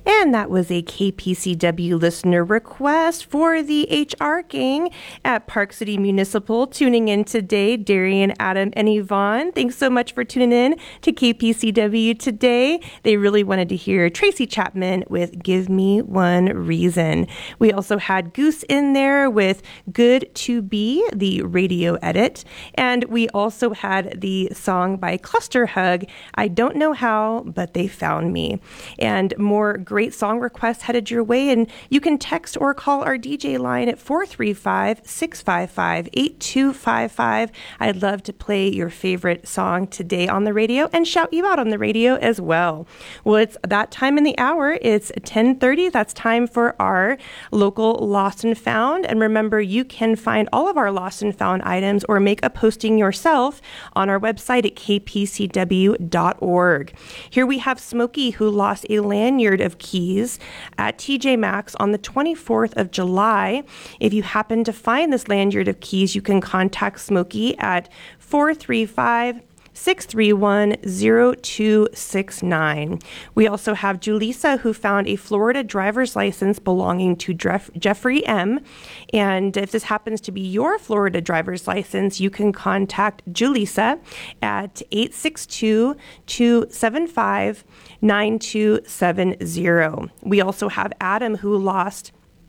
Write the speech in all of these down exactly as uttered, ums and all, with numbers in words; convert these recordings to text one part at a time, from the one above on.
And that was a K P C W listener request for the H R gang at Park City Municipal. Tuning in today, Darian, Adam, and Yvonne. Thanks so much for tuning in to K P C W today. They really wanted to hear Tracy Chapman with Give Me One Reason. We also had Goose in there with Good to Be, the radio edit. And we also had the song by Cluster Hug, I Don't Know How, But They Found Me. And more great song requests headed your way. And you can text or call our D J line at four three five, six five five, eight two five five. I'd love to play your favorite song today on the radio and shout you out on the radio as well. Well, it's that time in the hour. It's ten thirty. That's time for our local Lost and Found. And remember, you can find all of our Lost and Found items or make a posting yourself on our website at k p c w dot org. Here we have Smokey, who lost a lanyard of keys at T J Maxx on the twenty-fourth of July. If you happen to find this lanyard of keys, you can contact Smokey at four three five, six three one, zero two six nine. We also have Julissa, who found a Florida driver's license belonging to Jeff- Jeffrey M. And if this happens to be your Florida driver's license, you can contact Julissa at eight six two, two seven five, nine two seven zero. We also have Adam, who lost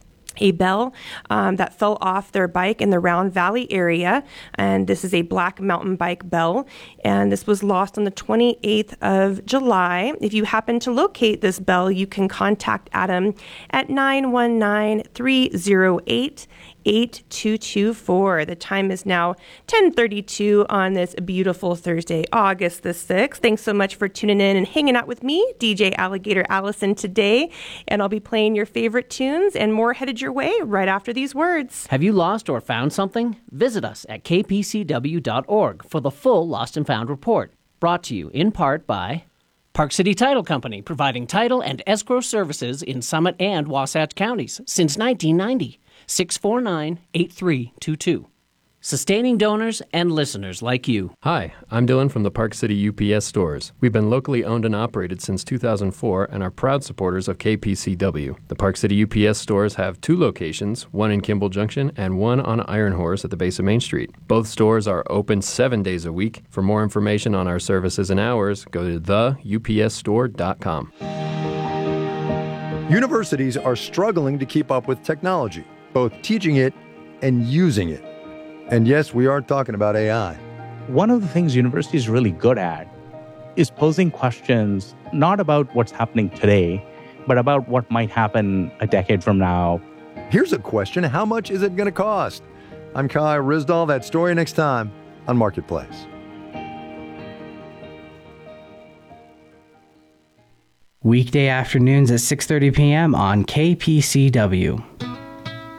a bell um, that fell off their bike in the Round Valley area. And this is a black mountain bike bell. And this was lost on the twenty-eighth of July. If you happen to locate this bell, you can contact Adam at nine one nine, three zero eight, eight two two four. The time is now ten thirty-two on this beautiful Thursday, August the sixth. Thanks so much for tuning in and hanging out with me, D J Alligator Allison, today. And I'll be playing your favorite tunes and more headed your way right after these words. Have you lost or found something? Visit us at k p c w dot org for the full Lost and Found report. Brought to you in part by Park City Title Company, providing title and escrow services in Summit and Wasatch counties since nineteen ninety. six four nine, eight three two two. Sustaining donors and listeners like you. Hi, I'm Dylan from the Park City U P S stores. We've been locally owned and operated since two thousand four and are proud supporters of K P C W. The Park City U P S stores have two locations, one in Kimball Junction and one on Iron Horse at the base of Main Street. Both stores are open seven days a week. For more information on our services and hours, go to the u p s store dot com. Universities are struggling to keep up with technology, both teaching it and using it. And yes, we are talking about A I. One of the things universities are really good at is posing questions not about what's happening today, but about what might happen a decade from now. Here's a question: how much is it going to cost? I'm Kai Rizdal. That story next time on Marketplace. Weekday afternoons at six thirty p.m. on K P C W.